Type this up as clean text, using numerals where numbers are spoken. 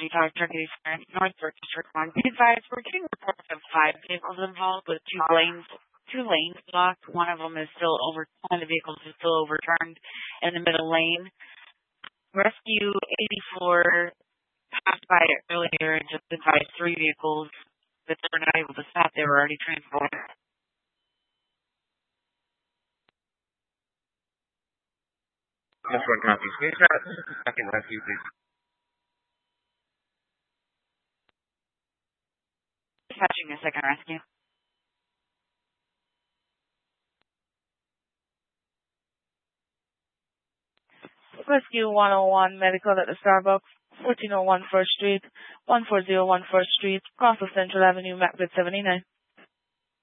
95 Turkey Eastern, Northbrook District 1. Be advised, we're getting reports of 5 vehicles involved with two lanes blocked. One of them is still one of the vehicles is still overturned in the middle lane. Rescue 84 passed by earlier and just advised 3 vehicles that they were not able to stop. They were already transported. Just one copy. Screenshot. Second rescue, please. Dispatching a second rescue. Rescue 101 medical at the Starbucks, 1401 First Street, 1401 First Street, across of Central Avenue, Macbeth 79.